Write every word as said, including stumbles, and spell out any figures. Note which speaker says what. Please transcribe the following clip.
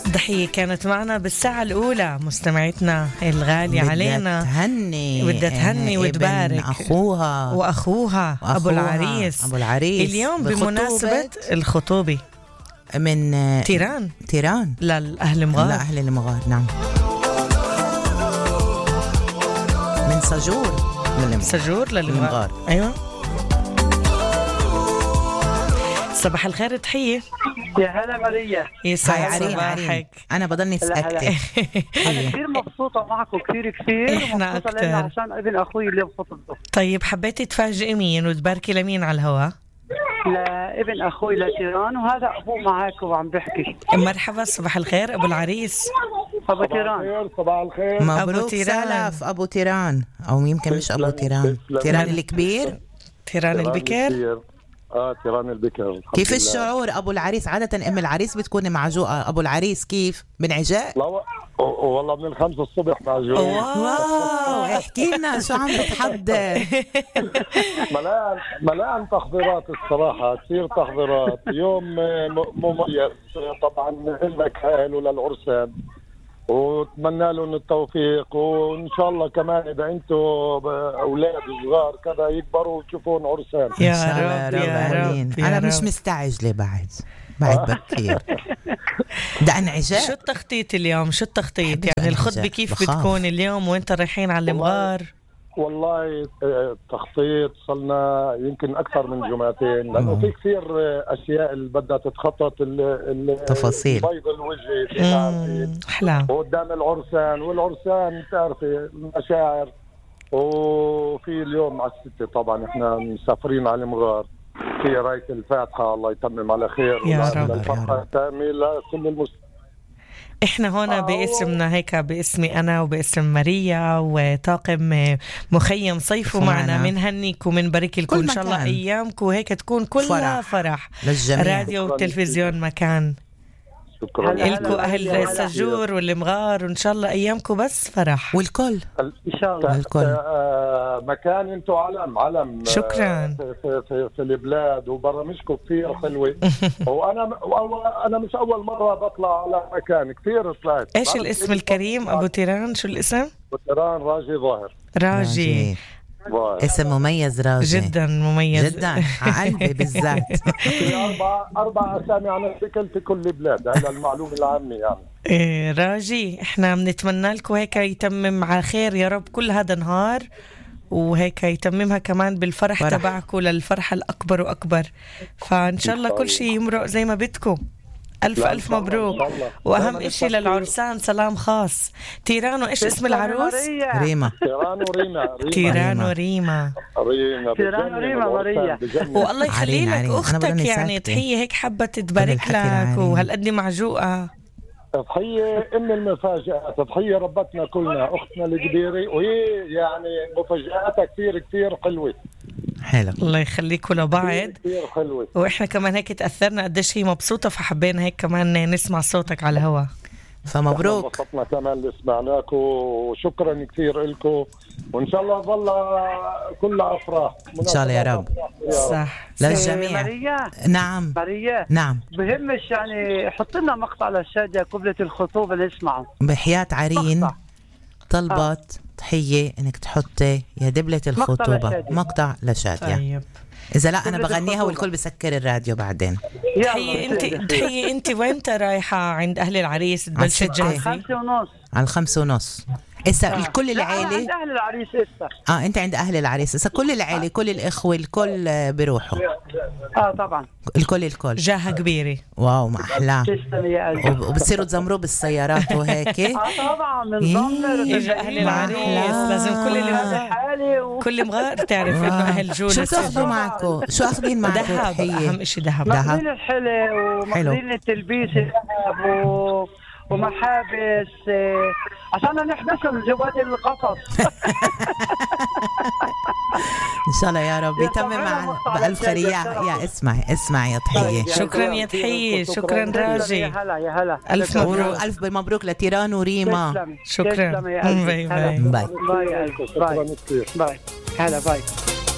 Speaker 1: ضحية كانت معنا بالساعة الأولى مستمعتنا الغالية علينا،
Speaker 2: تهني
Speaker 1: بدها تهني وتبارك
Speaker 2: أخوها
Speaker 1: وأخوها, وأخوها أبو العريس
Speaker 2: أبو العريس
Speaker 1: اليوم بمناسبة الخطوبة
Speaker 2: من
Speaker 1: تيران
Speaker 2: تيران
Speaker 1: للأهل مغار
Speaker 2: لأهل المغار. نعم، من سجور للمغار.
Speaker 1: سجور للمغار. أيوة. صباح الخير تحية.
Speaker 3: يا هلا ماريا.
Speaker 1: يسعد صباحك.
Speaker 2: أنا بضلني ساكتة.
Speaker 3: أنا كثير مبسوطة معك وكثير كثير
Speaker 1: إحنا أكتر
Speaker 3: عشان ابن أخوي اللي بخطبته.
Speaker 1: طيب حبيتي تفاجئي مين وتباركي لمين على الهواء؟
Speaker 3: لابن أخوي لتيران، وهذا أبوه معاك وعم بحكي.
Speaker 1: مرحبا، صباح الخير أبو العريس.
Speaker 3: أبو تيران.
Speaker 4: صباح الخير.
Speaker 2: مبروك سلف أبو تيران، أو يمكن مش أبو تيران، تيران الكبير.
Speaker 1: تيران البكر.
Speaker 4: اه تيران البكر.
Speaker 2: كيف الشعور ابو العريس؟ عاده ام العريس بتكون معجوقه، ابو العريس كيف بنعجاق؟
Speaker 4: لا والله من الخمسة الصبح معجوق.
Speaker 2: واو احكي لنا شو عم بتحضر.
Speaker 4: ملان ملان تحضيرات الصراحه، كثير تحضيرات. يوم مميز طبعا لك حاله للعرسان، واتمنى لهم التوفيق، وان شاء الله كمان اذا انتم اولاد صغار كذا يكبروا وتشوفون عرسان
Speaker 1: يا رب يا رب.
Speaker 2: انا مش مستعجله بعد بعد بكير. ده انعجاق.
Speaker 1: شو التخطيط اليوم؟ شو التخطيط يعني الخطبه كيف بخاف. بتكون اليوم وانت رايحين على المغار؟
Speaker 4: والله التخطيط صلنا يمكن أكثر من جمعتين، لأنه في كثير أشياء اللي بدها تتخطط،
Speaker 2: تفاصيل
Speaker 4: بيض الوجه
Speaker 1: أحلام
Speaker 4: قدام العرسان، والعرسان تعرفي المشاعر. وفي اليوم على الستة طبعا إحنا مسافرين على المغار، في راية الفاتحة الله يتمم على خير
Speaker 1: يا رب.
Speaker 4: الفرحة التامة لكل المسلمين.
Speaker 1: احنا هنا باسمنا هيك، باسمي انا وباسم ماريا وطاقم مخيم صيفوا معنا، منهنيكم ومنبارك لكم ان شاء الله ايامكم وهيك تكون كلها فرح, فرح.
Speaker 2: للجميع.
Speaker 1: راديو وتلفزيون مكان.
Speaker 4: شكرا
Speaker 1: لكم اهل السجور والمغار، وان شاء الله ايامكم بس فرح.
Speaker 2: والكل
Speaker 4: ان شاء الله
Speaker 2: الكل.
Speaker 4: آه مكان انتم علم علم.
Speaker 1: شكرا.
Speaker 4: في, في, في, في البلاد وبرامجكم كثير حلوه. وانا انا مش اول مره بطلع على مكان، كثير طلعت.
Speaker 1: ايش الاسم الكريم ابو تيران؟ شو الاسم؟
Speaker 4: ابو تيران راجي ظاهر.
Speaker 1: راجي, راجي.
Speaker 2: اسم مميز راجي،
Speaker 1: جدا مميز
Speaker 2: جدا على قلبي بالذات.
Speaker 4: في أربع أربع أسامي عن الشكل في كل بلاد، هذا المعلومة العامة يعني.
Speaker 1: إيه راجي، إحنا بنتمنى لكم هيك يتمم على خير يا رب كل هذا نهار، وهيك يتممها كمان بالفرح تبعكم للفرحة الأكبر وأكبر. فإن شاء الله كل شيء يمرق زي ما بدكم. ألف ألف مبروك. وأهم إشي للعرسان سلام خاص. تيران، وإيش اسم العروس؟
Speaker 2: ريما.
Speaker 4: تيران وريما.
Speaker 1: تيران وريما.
Speaker 4: ريما.
Speaker 3: تيران وريما ماريا.
Speaker 1: والله يخلي لك أختك يعني تحية هيك حابة تبارك لك وهالقد معجوقة.
Speaker 4: تضحية ام المفاجآت، تضحية ربتنا كلنا، اختنا الكبيرة، وهي يعني مفاجآتها كثير كثير حلوة.
Speaker 2: حلو.
Speaker 1: الله يخليكم لبعض.
Speaker 4: كثير حلوة.
Speaker 1: واحنا كمان هيك تأثرنا قديش هي مبسوطة، فحبينا هيك كمان نسمع صوتك على الهواء.
Speaker 2: فمبروك.
Speaker 4: انبسطنا كمان اللي سمعناكم، وشكرا كثير لكم، وان شاء الله ظل كلها افراح
Speaker 2: ان شاء الله يا رب.
Speaker 1: صح
Speaker 2: للجميع.
Speaker 3: ماريا.
Speaker 2: نعم
Speaker 3: ماريا.
Speaker 2: نعم.
Speaker 3: بهمش يعني حط لنا مقطع للشادية قبلة الخطوبة نسمعه.
Speaker 2: بحياة عرين
Speaker 3: مقطع.
Speaker 2: طلبت آه. تحية انك تحطي يا دبلة الخطوبة
Speaker 3: مقطع,
Speaker 2: مقطع لشادية.
Speaker 1: طيب.
Speaker 2: إذا لا أنا بغنيها والكل بسكر الراديو بعدين.
Speaker 1: تحية أنت تحية أنت وأنت رايحة عند أهل العريس تبلش تجهزي؟
Speaker 3: خمسة ونص.
Speaker 2: على الخمسة ونص. إسا
Speaker 3: آه.
Speaker 2: الكل العائلة.
Speaker 3: عند أهل العريس إسا.
Speaker 2: آه أنت عند أهل العريس إسا كل العائلة كل الإخوة الكل بيروحوا.
Speaker 3: آه طبعا.
Speaker 2: الكل الكل.
Speaker 1: جاهة كبيرة.
Speaker 2: واو ما أحلاه. وبتصيروا تزمروا بالسيارات وهيك.
Speaker 3: آه طبعا بنزمر.
Speaker 1: إجا أهل العريس لازم كل اللي مغار كل مغار تعرف إنه أهل جولة.
Speaker 2: شو تاخذوا معكم؟ شو أخذين معكم؟
Speaker 1: ذهب. أهم إشي ذهب.
Speaker 3: مخزين الحلي ومخزين التلبيس و... ومحابس عشان نحبسهم جوات القفص.
Speaker 2: ان شاء الله يا رب يتمم معنا بألف خير. يا اسمعي اسمعي يا تحية.
Speaker 1: شكرا يا تحية. شكرا راجي.
Speaker 3: يا هلا يا هلا.
Speaker 1: ألف مبروك.
Speaker 2: ألف مبروك لتيران وريما.
Speaker 1: شكرا.
Speaker 3: باي باي
Speaker 4: باي.
Speaker 3: باي. هلا باي.